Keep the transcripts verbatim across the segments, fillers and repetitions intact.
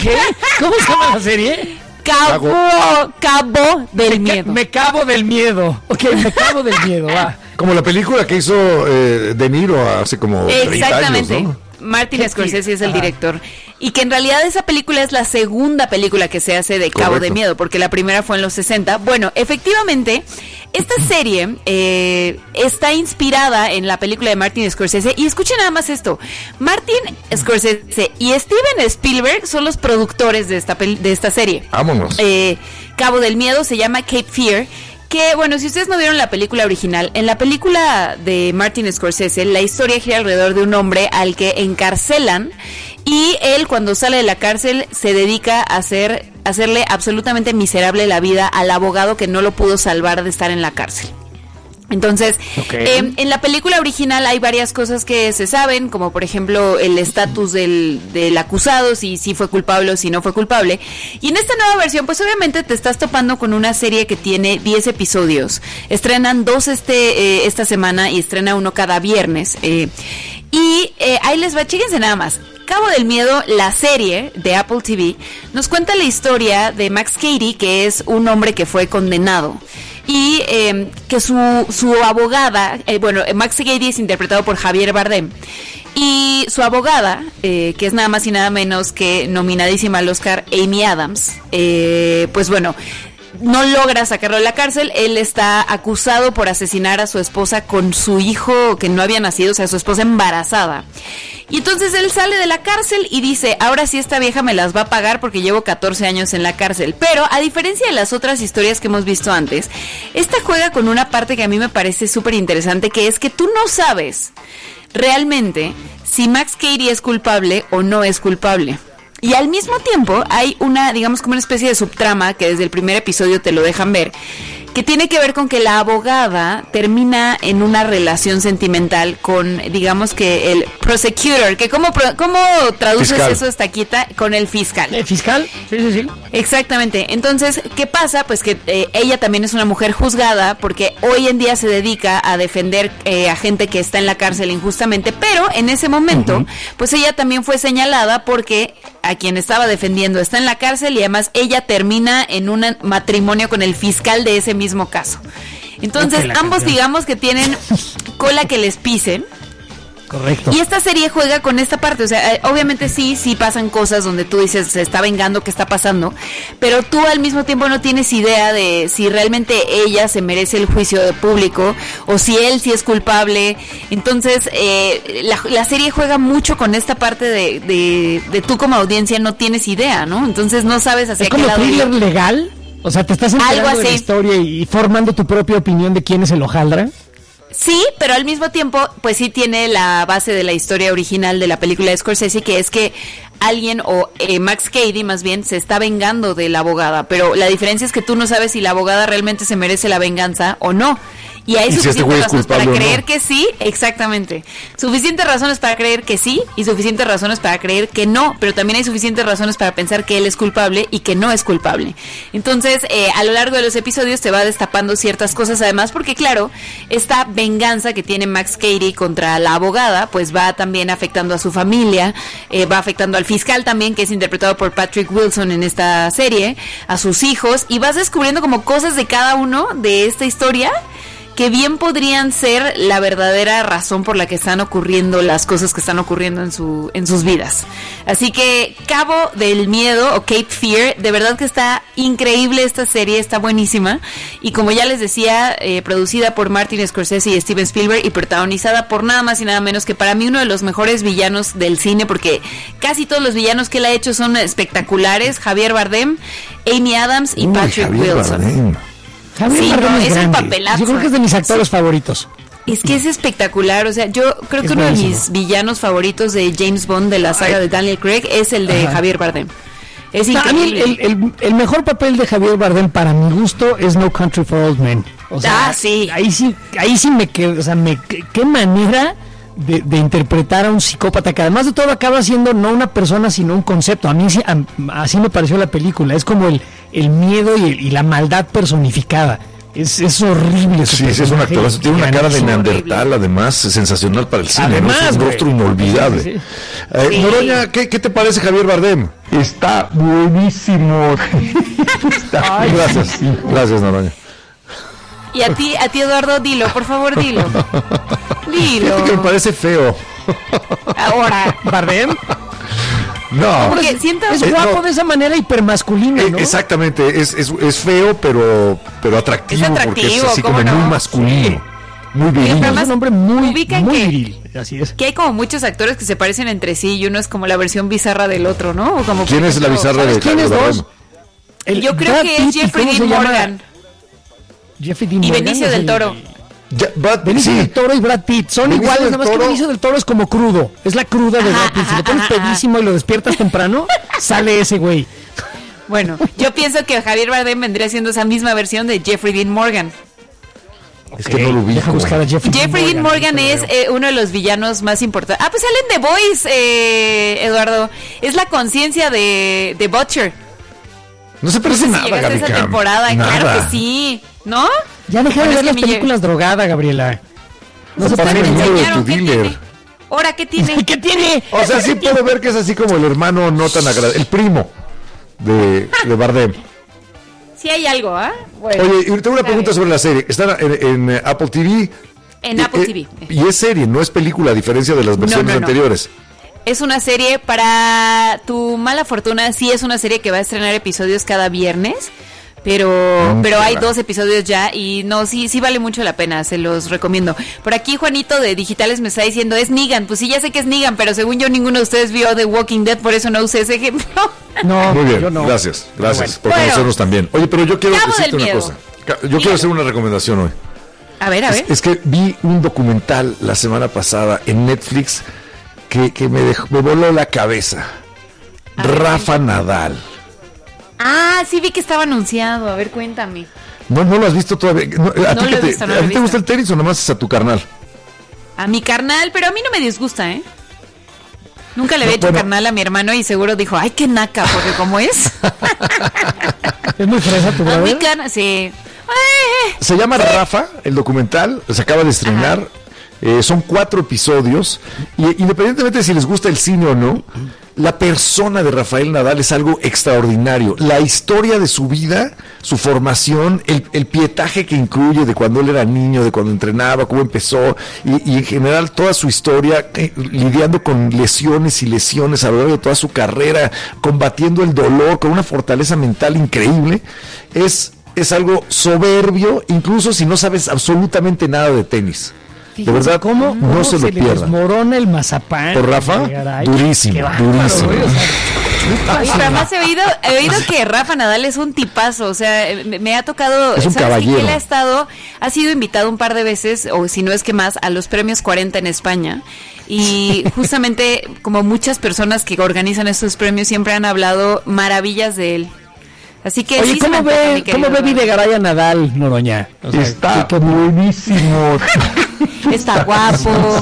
¿Qué? ¿Cómo se llama la serie? Cabo, Cabo del me, Miedo. Me cabo del miedo. Ok, me cabo del miedo, va. Como la película que hizo eh, De Niro hace como treinta años, ¿no? Martin Scorsese es el director. Y que en realidad esa película es la segunda película que se hace de Cabo Correcto. de Miedo, porque la primera fue en los sesenta. Bueno, efectivamente, esta serie eh, está inspirada en la película de Martin Scorsese. Y escuchen nada más esto. Martin Scorsese y Steven Spielberg son los productores de esta, peli- de esta serie. Vámonos. Eh, Cabo del Miedo se llama Cape Fear. Que, bueno, si ustedes no vieron la película original, en la película de Martin Scorsese, la historia gira alrededor de un hombre al que encarcelan y él, cuando sale de la cárcel, se dedica a hacer, hacerle absolutamente miserable la vida al abogado que no lo pudo salvar de estar en la cárcel. Entonces, Okay. eh, en la película original hay varias cosas que se saben, como por ejemplo el estatus del, del acusado, si, si fue culpable o si no fue culpable. Y en esta nueva versión, pues obviamente te estás topando con una serie que tiene diez episodios. Estrenan dos este eh, esta semana y estrena uno cada viernes. Eh, y eh, ahí les va, chéquense nada más. Cabo del Miedo, la serie de Apple T V, nos cuenta la historia de Max Cady, que es un hombre que fue condenado. Y eh, que su, su abogada, eh, bueno, Max Cady es interpretado por Javier Bardem. Y su abogada, eh, que es nada más y nada menos que nominadísima al Oscar, Amy Adams, eh, pues bueno, no logra sacarlo de la cárcel. Él está acusado por asesinar a su esposa con su hijo que no había nacido, o sea, su esposa embarazada. Y entonces él sale de la cárcel y dice, ahora sí esta vieja me las va a pagar porque llevo catorce años en la cárcel. Pero a diferencia de las otras historias que hemos visto antes, esta juega con una parte que a mí me parece súper interesante, que es que tú no sabes realmente si Max Cady es culpable o no es culpable. Y al mismo tiempo hay una, digamos, como una especie de subtrama que desde el primer episodio te lo dejan ver, que tiene que ver con que la abogada termina en una relación sentimental con, digamos que el prosecutor, que ¿cómo, cómo traduces fiscal. eso, Estaquita? Con el fiscal. ¿El fiscal? Sí, sí, sí. Exactamente. Entonces, ¿qué pasa? Pues que eh, ella también es una mujer juzgada porque hoy en día se dedica a defender eh, a gente que está en la cárcel injustamente, pero en ese momento, uh-huh. pues ella también fue señalada porque a quien estaba defendiendo está en la cárcel y además ella termina en un matrimonio con el fiscal de ese mismo caso. Entonces, okay, ambos canción. digamos que tienen cola que les pisen. Correcto. Y esta serie juega con esta parte, o sea, obviamente sí, sí pasan cosas donde tú dices, se está vengando, ¿qué está pasando? Pero tú al mismo tiempo no tienes idea de si realmente ella se merece el juicio de público o si él sí es culpable. Entonces, eh, la, la serie juega mucho con esta parte de, de, de tú como audiencia no tienes idea, ¿no? Entonces no sabes hacia qué lado. ¿Es como thriller legal? O sea, ¿te estás enterando de la historia y formando tu propia opinión de quién es el hojaldra? Sí, pero al mismo tiempo, pues sí tiene la base de la historia original de la película de Scorsese, que es que alguien, o eh, Max Cady más bien, se está vengando de la abogada, pero la diferencia es que tú no sabes si la abogada realmente se merece la venganza o no. Y hay ¿Y suficientes si este razones para creer no? que sí, exactamente. Suficientes razones para creer que sí y suficientes razones para creer que no, pero también hay suficientes razones para pensar que él es culpable y que no es culpable. Entonces, eh, a lo largo de los episodios te va destapando ciertas cosas, además, porque claro, esta venganza que tiene Max Cady contra la abogada, pues va también afectando a su familia, eh, va afectando al fiscal también, que es interpretado por Patrick Wilson en esta serie, a sus hijos, y vas descubriendo como cosas de cada uno de esta historia que bien podrían ser la verdadera razón por la que están ocurriendo las cosas que están ocurriendo en su en sus vidas. Así que Cabo del Miedo o Cape Fear, de verdad que está increíble esta serie, está buenísima. Y como ya les decía, eh, producida por Martin Scorsese y Steven Spielberg y protagonizada por nada más y nada menos que para mí uno de los mejores villanos del cine, porque casi todos los villanos que él ha hecho son espectaculares: Javier Bardem, Amy Adams y Uy, Patrick Javier Wilson. Bardem. Javier Sí, Bardem no, es es un grande. papelazo. Yo creo que es de mis actores sí. favoritos. Es que es espectacular, o sea, yo creo que es uno buenísimo. de mis villanos favoritos de James Bond, de la saga Ay. de Daniel Craig, es el de Ajá. Javier Bardem. Es no, increíble. A mí el, el, el mejor papel de Javier Bardem para mi gusto es No Country for Old Men. O sea, ah, sí. Ahí sí, ahí sí me quedo, o sea, me, qué, qué manera de, de interpretar a un psicópata que además de todo acaba siendo no una persona sino un concepto. A mí sí, a, así me pareció la película, es como el, el miedo y, el, y la maldad personificada. Es, es horrible. Sí, sí, es un actor. Tiene una cara de neandertal, además, sensacional para el cine. Además, ¿no? Es un rostro inolvidable. Sí, sí, sí. Eh, sí. Noroña, ¿qué, ¿qué te parece Javier Bardem? Está buenísimo. Está Ay, gracias, gracias, Noroña. Y a ti, a ti Eduardo, dilo, por favor, dilo. Dilo. Fíjate que me parece feo. Ahora, ¿Bardem? No, porque siento es guapo eh, no. de esa manera hipermasculina, ¿no? Exactamente, es, es, es feo, pero, pero atractivo, es atractivo, porque es así como no? muy masculino, sí. Muy viril. Es un hombre muy, muy que, viril. Así es. Que hay como muchos actores que se parecen entre sí y uno es como la versión bizarra del otro, ¿no? O como ¿Quién es la bizarra de quién es dos? El Yo creo Brad que Pitt, es Jeffrey Dean Morgan. Jeffrey Dean y Morgan. Benicio del Toro. Ya, Brad, Benicio sí. del Toro y Brad Pitt son Benicio iguales, nada más que Benicio del Toro es como crudo, es la cruda de Brad Pitt. Si le pones pedísimo y lo despiertas temprano, sale ese güey. Bueno, yo pienso que Javier Bardem vendría siendo esa misma versión de Jeffrey Dean Morgan. Es okay. que no lo vi. Deja buscar a Jeffrey, Jeffrey Dean Morgan, Morgan es eh, uno de los villanos más importantes. Ah, pues salen The Boys, eh, Eduardo. Es la conciencia de, de Butcher. No se parece no sé nada, si llegaste a esa temporada, nada. Claro que sí, ¿no? Ya deja de ver las películas lleg- drogada, Gabriela. No se parece el número de tu dealer. Ahora, ¿qué tiene? ¿Qué tiene? O sea, sí puedo ver que es así como el hermano no tan agradable, el primo de, de Bardem. Sí hay algo, ¿ah? ¿eh? Bueno, oye, y tengo una pregunta sobre la serie. ¿Está en, en Apple T V? En eh, Apple eh, T V. Y es serie, no es película, a diferencia de las versiones no, no, no. anteriores. Es una serie, para tu mala fortuna, sí es una serie que va a estrenar episodios cada viernes, pero mm, pero hay dos episodios ya y no, sí sí vale mucho la pena, se los recomiendo. Por aquí Juanito de Digitales me está diciendo, es Negan, pues sí, ya sé que es Negan, pero según yo ninguno de ustedes vio The Walking Dead, por eso no usé ese ejemplo. No, muy bien, yo no. gracias, gracias bueno. por bueno, conocernos también. Oye, pero yo quiero Cabo decirte una cosa. Yo Dígame. quiero hacer una recomendación hoy. A ver, a ver. Es, es que vi un documental la semana pasada en Netflix que, que me, dejó, me voló la cabeza. A Rafa ver, Nadal. Ah, sí vi que estaba anunciado. A ver, cuéntame. No, no lo has visto todavía. No, ¿A, no ti, que te, visto, no ¿a ti te visto. gusta el tenis o nomás es a tu carnal? A mi carnal, pero a mí no me disgusta, ¿eh? Nunca le había no, hecho bueno. carnal a mi hermano y seguro dijo, ay, qué naca, porque como es. Es muy fresa tu brother. A mi carnal, sí. Ay, Se llama sí. Rafa, el documental, se acaba de estrenar. Eh, son cuatro episodios y independientemente de si les gusta el cine o no, la persona de Rafael Nadal es algo extraordinario. La historia de su vida, su formación, el, el pietaje que incluye de cuando él era niño, de cuando entrenaba, cómo empezó y, y en general toda su historia eh, lidiando con lesiones y lesiones a lo largo de toda su carrera, combatiendo el dolor con una fortaleza mental increíble. Es, es algo soberbio, incluso si no sabes absolutamente nada de tenis. Fíjense, de verdad, ¿cómo, no cómo se, se lo pierdan. Desmorona el mazapán. Por Rafa, Caray, durísimo, durísimo. Oye, pero además he oído, he oído que Rafa Nadal es un tipazo, o sea, me, me ha tocado, es un ¿sabes caballero. Que él ha estado, ha sido invitado un par de veces, o si no es que más, a los premios cuarenta en España. Y justamente, como muchas personas que organizan estos premios siempre han hablado maravillas de él. Así que oye, sí, ¿cómo se ve, ¿cómo ve Videgaray a Nadal, Noroña? O sea, está que, que buenísimo. Está guapo.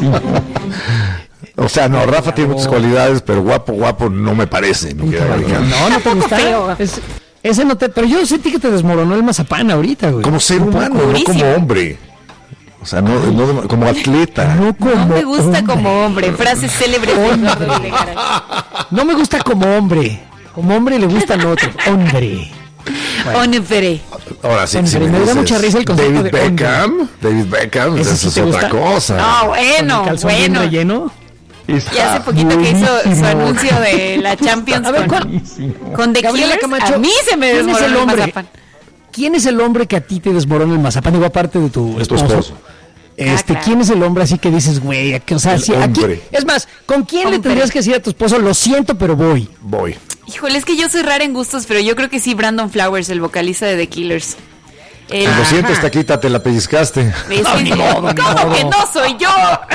O sea, no, Rafa tiene muchas cualidades, pero guapo, guapo no me parece. No, no, no te gusta. Es, ese no te, pero yo sentí que te desmoronó el mazapán ahorita, güey. Como ser humano, no como hombre. O sea, no, no como atleta. No, como no me gusta hombre. como hombre. Frases célebres de Eduardo Videgaray. No me gusta como hombre. Como hombre le gustan otros. Hombre. Bueno. Hombre. Ahora sí, hombre, sí me, me da mucha risa el concepto David de Beckham. hombre. David Beckham, eso sí es te otra gusta? cosa. No, bueno, bueno. Relleno. Y hace poquito buenísimo. que hizo su anuncio de la Champions a ver, con, con The Gabriela Killers, Camacho, a mí se me ¿quién es desmoronó el el hombre? mazapán. ¿Quién es el hombre que a ti te desmorona el mazapán? Digo, aparte de tu Es tu esposo. esposo. Este, Ah, claro. ¿quién es el hombre así que dices, güey, o sea, El sí, aquí, hombre. es más, ¿con quién Hombre. le tendrías que decir a tu esposo, lo siento, pero voy? Voy. Híjole, es que yo soy rara en gustos, pero yo creo que sí, Brandon Flowers, el vocalista de The Killers. El- Lo siento, esta quita, te la pellizcaste. Es No, que- ni modo, ni ¿Cómo modo. que no soy yo?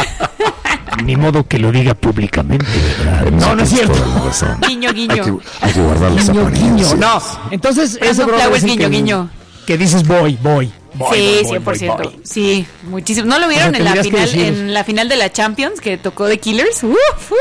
Ni modo que lo diga públicamente, ¿verdad? No, no es cierto. Guiño, guiño. Hay que, hay que guardar las Guiño, apariencias. guiño, no. Entonces, ese Brandon brother Flowers, es el guiño, que, guiño. que dices, voy, voy. voy Sí, voy, voy, cien por ciento. voy, voy. Sí, muchísimo. ¿No lo vieron O sea, en la tendrías que final decir- en la final de la Champions que tocó The Killers? Uf, uf.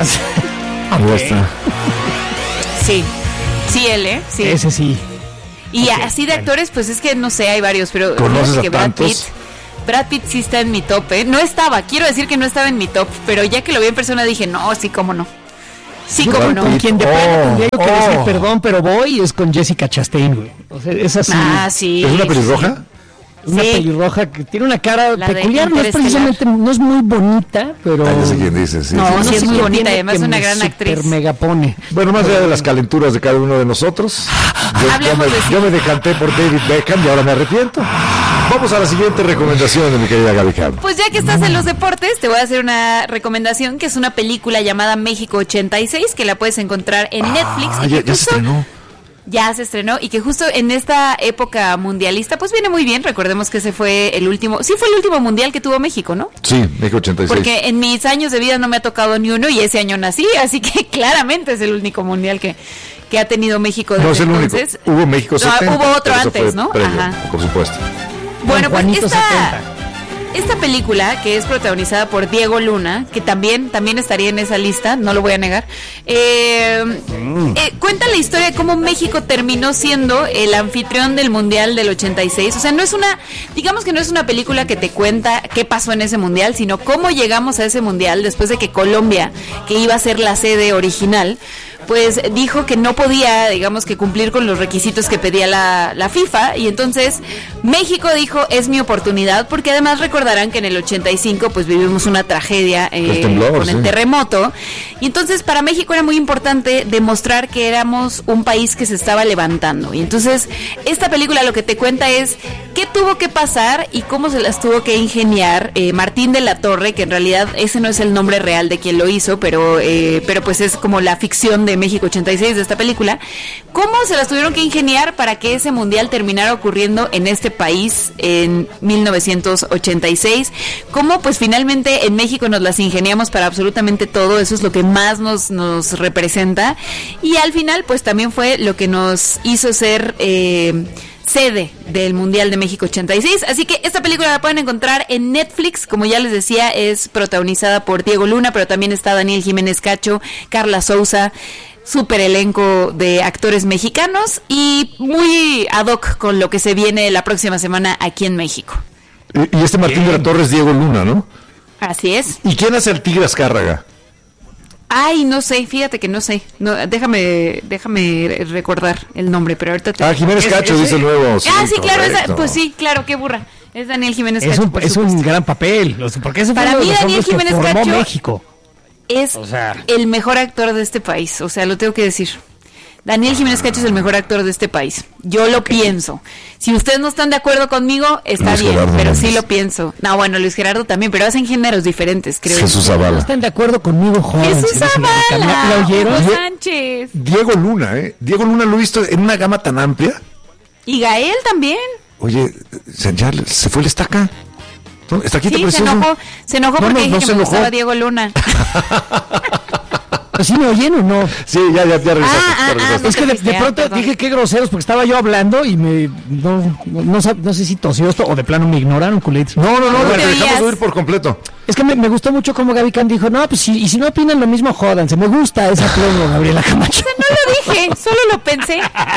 Ahí está. Sí. Sí, él, ¿eh? Sí. Ese sí. Y Okay, así de bueno. actores, pues es que no sé, hay varios, pero ¿Conoces fíjate a que Brad tantos? Pitt, Brad Pitt sí está en mi top, ¿eh? No estaba, quiero decir que no estaba en mi top, pero ya que lo vi en persona dije, no, sí, cómo no. Sí, Yo cómo Brad no. Con Pitt. quien de Oh, plano tendría yo que oh. decir perdón, pero voy, es con Jessica Chastain, güey. O sea, es así. Ah, sí. ¿Es una sí, pelirroja? sí. Una Sí. pelirroja que tiene una cara La de peculiar, no es Interestelar. precisamente, no es muy bonita, pero... Ah, ya sé quién dice, sí. No, sí, sí sí. es sé muy qué bonita, tiene además que una me gran super actriz. mega pone. Bueno, más allá de las calenturas de cada uno de nosotros, yo, yo Hablemos me, de yo me decanté por David Beckham y ahora me arrepiento. Vamos a la siguiente recomendación de mi querida Gaby Cam. Pues ya que estás en los deportes, te voy a hacer una recomendación que es una película llamada México ochenta y seis, que la puedes encontrar en Netflix. Ah, y ya, que ya se justo- estrenó. Ya se estrenó y que justo en esta época mundialista, pues viene muy bien. Recordemos que ese fue el último, sí fue el último mundial que tuvo México, ¿no? Sí, México ochenta y seis. Porque en mis años de vida no me ha tocado ni uno y ese año nací, así que claramente es el único mundial que, que ha tenido México desde No es el único. entonces. Hubo México No, setenta. hubo otro pero eso antes, fue ¿no? previo, Ajá. por supuesto. Bueno, pues Juanito esta, setenta. esta película, que es protagonizada por Diego Luna, que también, también estaría en esa lista, no lo voy a negar, eh, eh, cuenta la historia de cómo México terminó siendo el anfitrión del Mundial del ochenta y seis. O sea, no es una, digamos que no es una película que te cuenta qué pasó en ese Mundial, sino cómo llegamos a ese Mundial después de que Colombia, que iba a ser la sede original, pues dijo que no podía, digamos, que cumplir con los requisitos que pedía la, la FIFA, y entonces México dijo, es mi oportunidad, porque además recordarán que en el ochenta y cinco pues vivimos una tragedia eh, El temblor, con el sí. terremoto, y entonces para México era muy importante demostrar que éramos un país que se estaba levantando, y entonces esta película lo que te cuenta es qué tuvo que pasar y cómo se las tuvo que ingeniar eh, Martín de la Torre, que en realidad ese no es el nombre real de quien lo hizo, pero, eh, pero pues es como la ficción de México ochenta y seis de esta película, cómo se las tuvieron que ingeniar para que ese mundial terminara ocurriendo en este país en mil novecientos ochenta y seis, cómo pues finalmente en México nos las ingeniamos para absolutamente todo, eso es lo que más nos, nos representa, y al final pues también fue lo que nos hizo ser eh, sede del Mundial de México ochenta y seis, así que esta película la pueden encontrar en Netflix, como ya les decía, es protagonizada por Diego Luna, pero también está Daniel Jiménez Cacho, Carla Souza, súper elenco de actores mexicanos y muy ad hoc con lo que se viene la próxima semana aquí en México. Y, y este Martín de la Torre es Diego Luna, ¿no? Así es. ¿Y quién hace el Tigre Azcárraga? Ay, no sé, fíjate que no sé. No, déjame déjame recordar el nombre, pero ahorita te... Ah, Jiménez Ese- Cacho ese- dice el nuevo. Ah, sí, claro, esa- correcto. pues sí, claro, qué burra. Es Daniel Jiménez Es Cacho, un, por es un supuesto. gran papel, o sea, porque ese fue Para uno de mí, los Daniel hombres que Jiménez formó Cacho- México. Es O sea- el mejor actor de este país, o sea, lo tengo que decir. Daniel Jiménez Cacho es el mejor actor de este país. Yo lo pienso. Si ustedes no están de acuerdo conmigo, está Luis bien, Gerardo pero sí Méndez. lo pienso. No, bueno, Luis Gerardo también, pero hacen géneros diferentes, creo. Jesús No Zavala. están de acuerdo conmigo, joven. Jesús señora señorita. Zavala. ¿La oyeron? Hugo Sánchez. Diego Luna, ¿eh? Diego Luna lo he visto en una gama tan amplia. Y Gael también. Oye, se, ya se fue el estaca. ¿No? ¿Está aquí Sí, se precioso? enojó. Se enojó No, porque no, dije no que se me enojó. gustaba Diego Luna. ¿Pues sí me oyen o no? Sí, ya, ya, ya regresaste. Ah, ya ah, regresaste. ah, Es que de, fuiste, de ah, pronto perdón. dije qué groseros porque estaba yo hablando y me no, no, no, sab- no sé si tosió esto o de plano me ignoraron, culetes. No, no, no, ¿Cómo te te dejamos oías? oír por completo. Es que me, me gustó mucho como Gaby Can dijo, no, pues si, y si no opinan lo mismo, jódanse. Me gusta ese aplauso, Gabriela Camacho. No lo dije, solo lo pensé.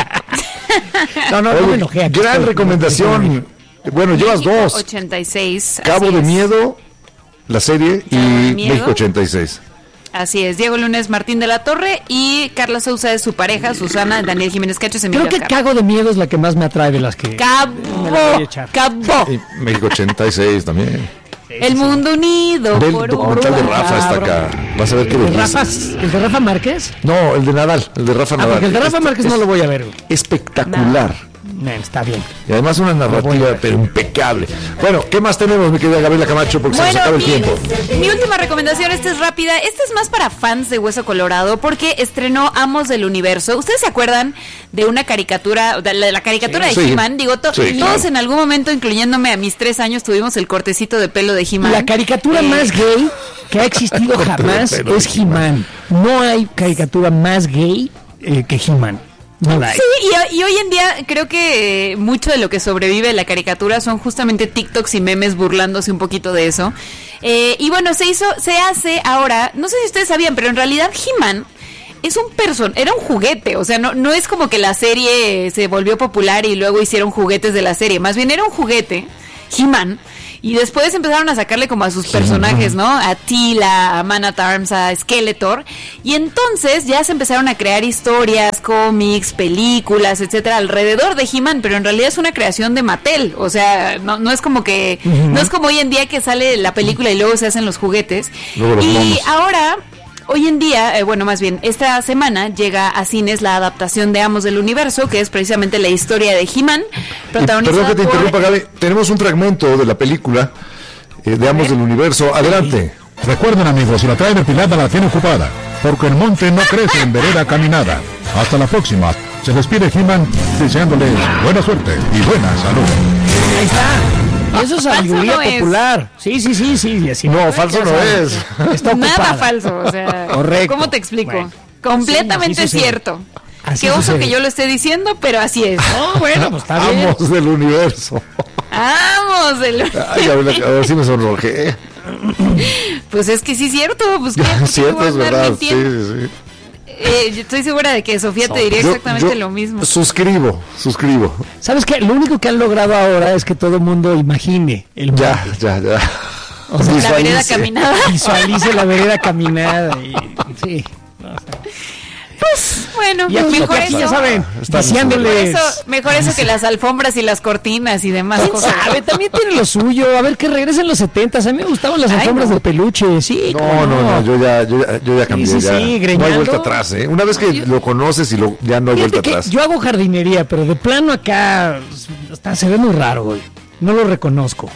No, no, no me Oye, enojé. aquí gran estoy. recomendación. Bueno, llevas dos. ochenta y seis. Cabo así de es. Miedo, la serie, y Cabo de Miedo. México ochenta y seis. Así es, Diego Luna es Martín de la Torre y Carla Souza es su pareja, Susana, Daniel Jiménez Cacho es Emilio Creo que Azcárraga. Cago de Miedo es la que más me atrae de las que... Me la voy a Cabo, echar. Cabo. Y México ochenta y seis también. El mundo unido Del por documental de un Rafa está acá. Vas a ver qué ¿El de, belleza. Rafa, ¿El de Rafa Márquez? No, el de Nadal, el de Rafa Ah, Nadal. porque el de Rafa Es- Márquez es no lo voy a ver. güey. Espectacular. Man, está bien. Y además una narrativa, pero impecable. Bueno, ¿qué más tenemos, mi querida Gabriela Camacho? Porque se nos acaba el mi, tiempo. mi última recomendación, esta es rápida. Esta es más para fans de Hueso Colorado porque estrenó Amos del Universo. ¿Ustedes se acuerdan de una caricatura, de la, la caricatura Sí. de Sí. He-Man? Digo, to- Sí, todos claro. en algún momento, incluyéndome a mis tres años, tuvimos el cortecito de pelo de He-Man. La caricatura Eh, más gay que ha existido jamás Pero de es He-Man. No hay caricatura más gay eh, que He-Man. No la hay. Sí, y, y hoy en día creo que eh, mucho de lo que sobrevive de la caricatura son justamente TikToks y memes burlándose un poquito de eso. Eh, y bueno, se hizo, se hace ahora, no sé si ustedes sabían, pero en realidad He-Man es un person, era un juguete, o sea, no, no es como que la serie se volvió popular y luego hicieron juguetes de la serie, más bien era un juguete, He-Man, y después empezaron a sacarle como a sus personajes, ¿no? A Teela, a Man at Arms, a Skeletor. Y entonces ya se empezaron a crear historias, cómics, películas, etcétera, alrededor de He-Man, pero en realidad es una creación de Mattel. O sea, no, no es como que, uh-huh. no es como hoy en día que sale la película y luego se hacen los juguetes. Luego los y monos. ahora... Hoy en día, eh, bueno, más bien, esta semana llega a cines la adaptación de Amos del Universo, que es precisamente la historia de He-Man, protagonizada Perdón que te por... interrumpa, Gaby. Tenemos un fragmento de la película eh, de Amos del Universo. Adelante. Recuerden, amigos, si la trae depilada la tiene ocupada, porque el monte no crece en vereda caminada. Hasta la próxima. Se despide He-Man deseándoles buena suerte y buena salud. Ahí está. Eso es sabiduría no popular. Es. Sí, sí, sí, sí. Así no, falso no es. Está Nada falso, o sea. Correcto. ¿Cómo te explico? Bueno, sí, sí, cierto. Así Qué oso sucede. Que yo lo esté diciendo, pero así es. No, bueno, pues está bien. Amos del Universo. Amos del Universo. Ay, a ver, a ver si me sonrojé. Pues es que sí es cierto. Pues, ¿qué? Cierto, es verdad. Sí, sí, sí. Eh, yo estoy segura de que Sofía te diría yo, exactamente yo lo mismo. Suscribo, suscribo. ¿Sabes qué? Lo único que han logrado ahora es que todo el mundo imagine el monte. Ya, ya, ya. O sea, la vereda caminada. Visualice la vereda caminada. Y, sí. No, o sea. Pues bueno, y aquí, mejor aquí eso. Ya saben, mejor eso, mejor eso que las alfombras y las cortinas y demás cosas. Sabe, también tiene lo suyo. A ver, que regresen los setentas. A mí me gustaban las alfombras Ay, no. de peluche. Sí, no, no, no, yo ya, yo ya, yo ya cambié. Sí, sí, ya. sí, no hay vuelta atrás, ¿eh? Una vez que yo, lo conoces y lo, ya no hay vuelta atrás. Yo hago jardinería, pero de plano acá está, se ve muy raro, güey. No lo reconozco.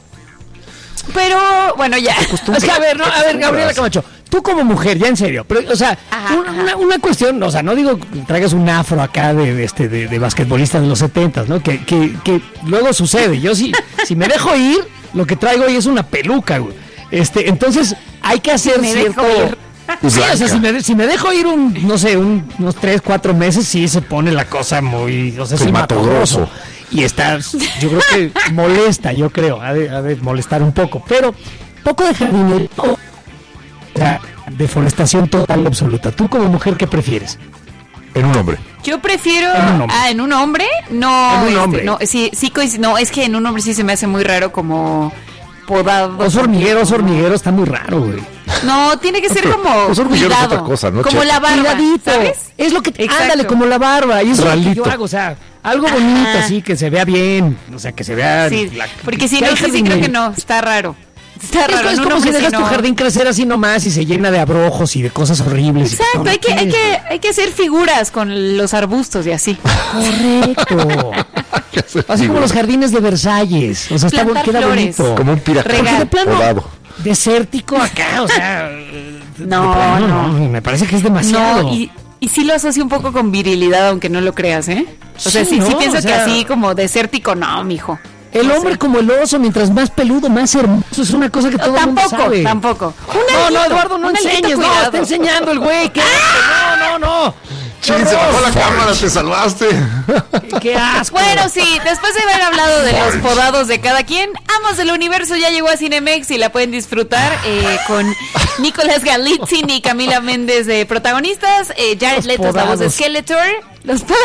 Pero, bueno, ya. Es que, a ver, no, a ver, Gabriela Camacho, tú como mujer, ya en serio, pero, o sea, ajá, una, ajá. Una, una cuestión, o sea, no digo que traigas un afro acá de, de este de, de basquetbolista de los setentas, ¿no? Que, que, que luego sucede. Yo sí, si me dejo ir, lo que traigo hoy es una peluca, güey. Este, entonces, hay que hacer me cierto... dejo ir. Sí, o sea, si me, si me dejo ir un, no sé, un, unos tres, cuatro meses, sí se pone la cosa muy, o sea, es matoroso. Y está, yo creo que molesta, yo creo, ha de, ha de molestar un poco, pero poco de jardinería, o sea, deforestación total y absoluta. ¿Tú como mujer qué prefieres? En un hombre. Yo prefiero... En un hombre. Ah, ¿en un hombre? No, en un este, hombre. no, sí, sí, no, es que en un hombre sí se me hace muy raro como podado. Oso hormiguero, oso hormiguero está muy raro, güey. No, tiene que ser como oso hormiguero es cuidado, otra cosa, ¿no? como Che. la barba, Cuidadito. ¿sabes? Es lo que te... Exacto. Ándale, como la barba, y eso es lo que Ralito. yo hago, o sea, algo bonito así, que se vea bien, o sea, que se vea... Sí, la- porque si que no, hay sí, sí creo jardinería. que no, está raro. Está Es, raro, es en un como si hombre sí dejas tu no. jardín crecer así nomás y se llena de abrojos y de cosas horribles. y Exacto, no hay que, hay quieres. que, hay que hacer figuras con los arbustos y así. Correcto. Así como los jardines de Versalles. O sea, está, Plantar queda flores. bonito. Como un pirata Regar. Porque de plano, podado. desértico acá, o sea... de No, plano, no. Me parece que es demasiado. No, y, y sí lo asocio un poco con virilidad, aunque no lo creas, ¿eh? O sea, Sí, sí, sí ¿no? pienso O sea- que así como desértico, no, mijo. El No hombre sé. como el oso, mientras más peludo, más hermoso. Es una cosa que todo el mundo Tampoco, sabe. tampoco. Un No, no, alguito, Eduardo, no un alguito, enseñes. No, cuidado. está enseñando el güey. ¿Qué asco? No, no, no. Sí, se bajó la cámara, te salvaste. Qué asco. Bueno, sí, después de haber hablado de los podados de cada quien, Amos del Universo ya llegó a Cinemex y la pueden disfrutar eh, con Nicolás Galitzin y Camila Méndez de protagonistas, eh, Jared Los Leto es la voz de podados. Skeletor. Los po-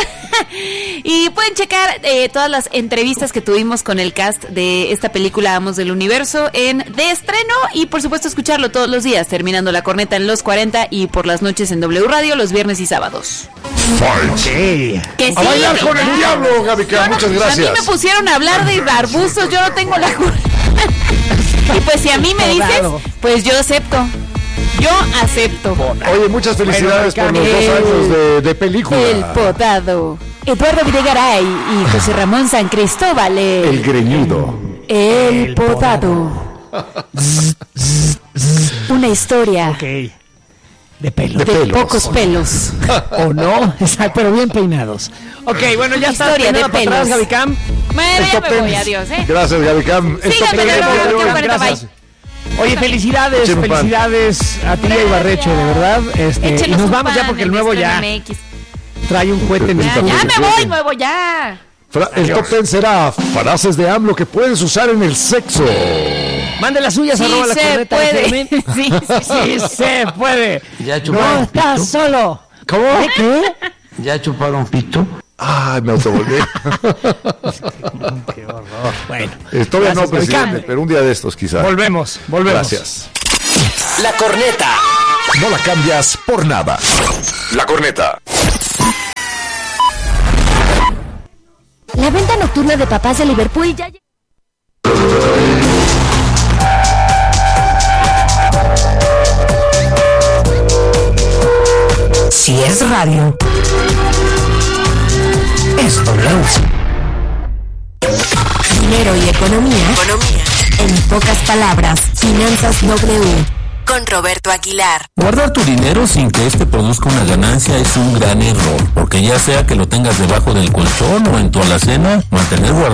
y pueden checar eh, todas las entrevistas que tuvimos con el cast de esta película Amos del Universo en de estreno y por supuesto escucharlo todos los días, terminando la corneta en los cuarenta y por las noches en W Radio los viernes y sábados. Sí. Que A bailar sí, con el ya. diablo, Gaby, que Yo no- muchas A mí gracias. me pusieron a hablar de arbustos, yo no tengo la culpa. Y pues si a mí me dices, Podado. pues yo acepto. Yo acepto. Oye, muchas felicidades Bueno, por los dos el- años de, de película. El podado. Eduardo Videgaray y José Ramón San Cristóbal. El, El greñudo. el El podado. Una historia Ok. De pelo. De de pelos. pocos pelos. ¿O no? Exacto, pero bien peinados. Ok, bueno, ya está. Historia de peinada para atrás, pelos. Gaby Cam. Bueno, El ya top me ten. voy, adiós, ¿eh? Gracias, Gaby Cam. El Síganme, top ten yo de no- Mario yo León. cuarenta, Gracias. Oye, felicidades, Echen un pan. felicidades a ti y a Ibarreche, de verdad. Este, y Échenos nos un vamos ya pan porque el en nuevo ya Estreno M X. trae un cohete en el Ya, Listo, ya pues, me cuídate. voy, nuevo, ya. Fra- El top ten será frases de AMLO que puedes usar en el sexo. Mande las suyas, Sí arroba la se corneta puede. F M. Sí, sí, Sí se puede. Ya No chuparon estás pito. solo. ¿Cómo? ¿Qué? ¿Ya chuparon pito? Ay, me autovolví. Qué horror. Bueno. Eh, todavía no, gracias, presidente, Gavilán. pero un día de estos quizás. Volvemos, volvemos. Gracias. La corneta. No la cambias por nada. La corneta. La venta nocturna de papás de Liverpool ya... Si es radio, es W. Dinero y economía. Economía. En pocas palabras, Finanzas W. Con Roberto Aguilar. Guardar tu dinero sin que este produzca una ganancia es un gran error, porque ya sea que lo tengas debajo del colchón o en tu alacena, mantener guardado